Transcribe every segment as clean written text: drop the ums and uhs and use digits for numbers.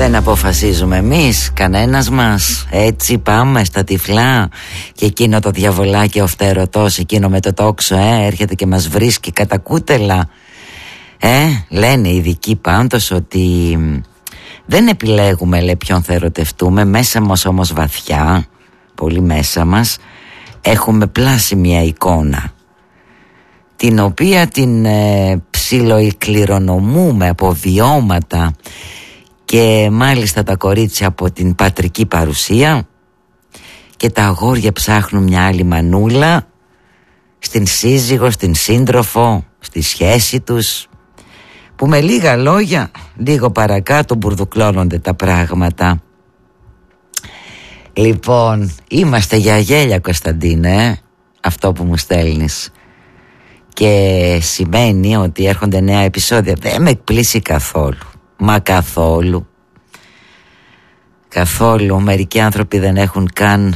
Δεν αποφασίζουμε εμείς, κανένας μας. Έτσι πάμε στα τυφλά. Και εκείνο το διαβολάκι ο φτερωτός, εκείνο με το τόξο, έρχεται και μας βρίσκει κατά κούτελα. Λένε οι ειδικοί πάντως ότι δεν επιλέγουμε, λέει, ποιον θα ερωτευτούμε. Μέσα μας όμως βαθιά, πολύ μέσα μας, έχουμε πλάσει μια εικόνα, την οποία την ψιλοεκληρονομούμε από βιώματα και μάλιστα τα κορίτσια από την πατρική παρουσία, και τα αγόρια ψάχνουν μια άλλη μανούλα στην σύζυγο, στην σύντροφο, στη σχέση τους, που με λίγα λόγια λίγο παρακάτω μπουρδουκλώνονται τα πράγματα. Λοιπόν, είμαστε για γέλια, Κωνσταντίνε, αυτό που μου στέλνεις, και σημαίνει ότι έρχονται νέα επεισόδια. Δεν με εκπλήσει καθόλου, μα καθόλου. Καθόλου. Μερικοί άνθρωποι δεν έχουν καν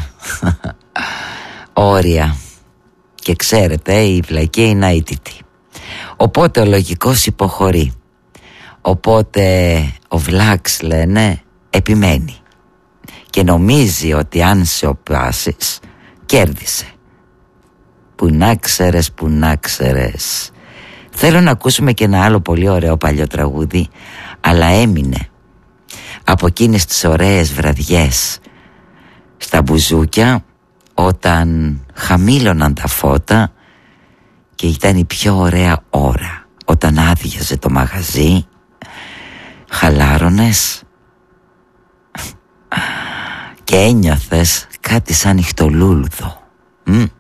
όρια. Και ξέρετε, η βλακία είναι αίτητη. Οπότε ο λογικός υποχωρεί. Οπότε ο βλάξ, λένε, επιμένει και νομίζει ότι αν σε οπάσεις, κέρδισε. Που να ξέρες, που να ξέρες. Θέλω να ακούσουμε και ένα άλλο πολύ ωραίο παλιό τραγούδι, αλλά έμεινε από εκείνες τις ωραίες βραδιές στα μπουζούκια, όταν χαμήλωναν τα φώτα και ήταν η πιο ωραία ώρα, όταν άδειαζε το μαγαζί, χαλάρωνες και ένιωθες κάτι σαν νυχτολούλουδο.